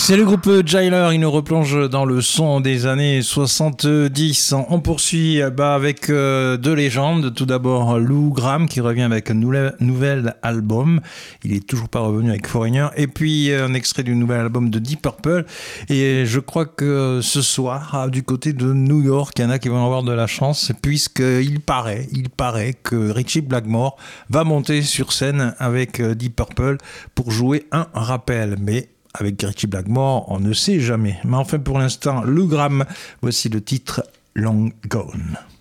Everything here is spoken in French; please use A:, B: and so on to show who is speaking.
A: C'est le groupe Jailer, il nous replonge dans le son des années 70. On poursuit avec deux légendes. Tout d'abord Lou Gramm qui revient avec un nouvel album. Il est toujours pas revenu avec Foreigner. Et puis un extrait du nouvel album de Deep Purple. Et je crois que ce soir, du côté de New York, il y en a qui vont avoir de la chance puisqu'il paraît que Ritchie Blackmore va monter sur scène avec Deep Purple pour jouer un rappel. Mais avec Ritchie Blackmore, on ne sait jamais. Mais enfin, pour l'instant, Lou Gramm, voici le titre Long Gone.